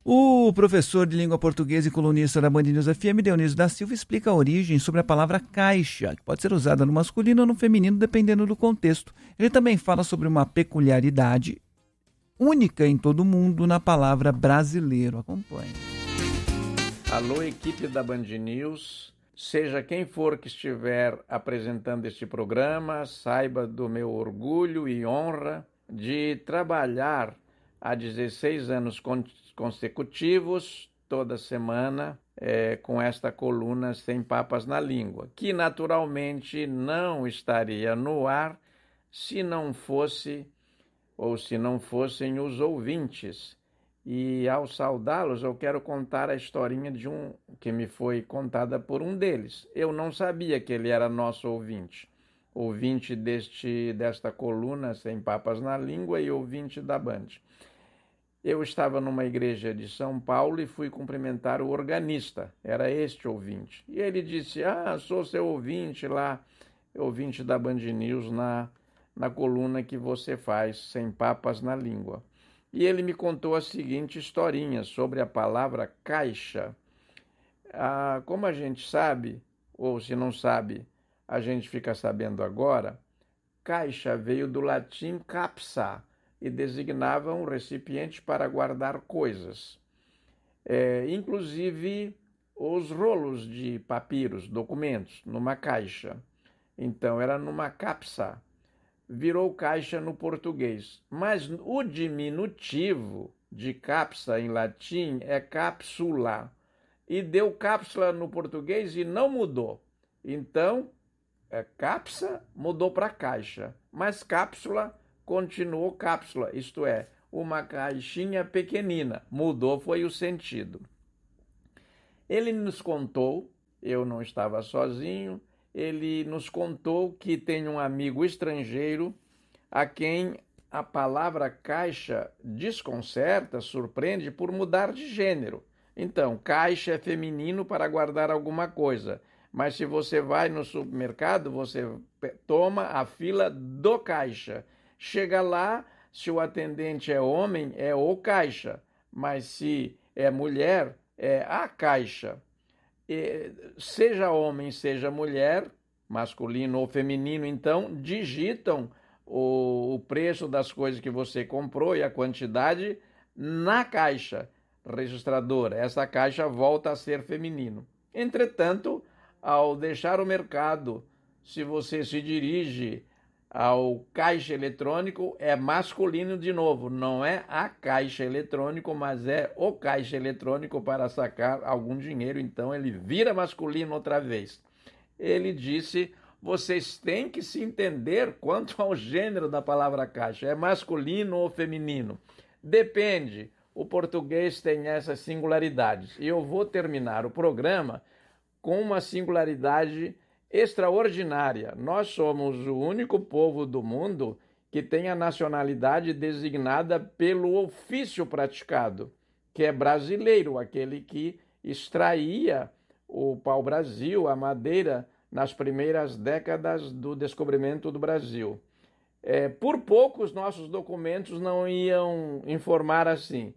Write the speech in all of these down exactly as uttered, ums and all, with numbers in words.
O professor de língua portuguesa e colunista da Band News F M, Dionísio da Silva, explica a origem sobre a palavra caixa, que pode ser usada no masculino ou no feminino, dependendo do contexto. Ele também fala sobre uma peculiaridade única em todo o mundo na palavra brasileiro. Acompanhe. Alô, equipe da Band News. Seja quem for que estiver apresentando este programa, saiba do meu orgulho e honra de trabalhar há dezesseis anos consecutivos, toda semana, é, com esta coluna Sem Papas na Língua, que naturalmente não estaria no ar se não fosse, ou se não fossem os ouvintes. E ao saudá-los, eu quero contar a historinha de um que me foi contada por um deles. Eu não sabia que ele era nosso ouvinte, ouvinte deste, desta coluna Sem Papas na Língua e ouvinte da Band. Eu estava numa igreja de São Paulo e fui cumprimentar o organista, era este ouvinte. E ele disse, ah, sou seu ouvinte lá, ouvinte da Band News na, na coluna que você faz, Sem Papas na Língua. E ele me contou a seguinte historinha sobre a palavra caixa. Ah, como a gente sabe, ou se não sabe, a gente fica sabendo agora, caixa veio do latim capsa, e designava um recipiente para guardar coisas, é, inclusive os rolos de papiros, documentos, numa caixa. Então era numa capsa, virou caixa no português. Mas o diminutivo de capsa em latim é cápsula, e deu cápsula no português e não mudou. Então, é, capsa mudou para caixa, mas cápsula continuou cápsula, isto é, uma caixinha pequenina. Mudou foi o sentido. Ele nos contou, eu não estava sozinho, ele nos contou que tem um amigo estrangeiro a quem a palavra caixa desconcerta, surpreende por mudar de gênero. Então, caixa é feminino para guardar alguma coisa, mas se você vai no supermercado, você toma a fila do caixa. Chega lá, se o atendente é homem, é o caixa, mas se é mulher, é a caixa. E, seja homem, seja mulher, masculino ou feminino, então, digitam o, o preço das coisas que você comprou e a quantidade na caixa registradora. Essa caixa volta a ser feminino. Entretanto, ao deixar o mercado, se você se dirige ao caixa eletrônico, é masculino de novo, não é a caixa eletrônico, mas é o caixa eletrônico para sacar algum dinheiro, então ele vira masculino outra vez. Ele disse, vocês têm que se entender quanto ao gênero da palavra caixa, é masculino ou feminino? Depende, o português tem essas singularidades, e eu vou terminar o programa com uma singularidade extraordinária. Nós somos o único povo do mundo que tem a nacionalidade designada pelo ofício praticado, que é brasileiro, aquele que extraía o pau-brasil, a madeira, nas primeiras décadas do descobrimento do Brasil. É, por pouco os nossos documentos não iam informar assim,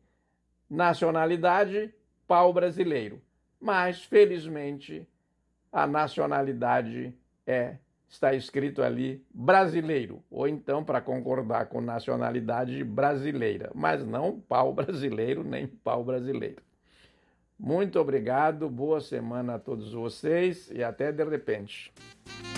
nacionalidade pau-brasileiro, mas felizmente a nacionalidade é, está escrito ali, brasileiro, ou então, para concordar com nacionalidade brasileira, mas não pau brasileiro, nem pau brasileiro. Muito obrigado, boa semana a todos vocês e até de repente.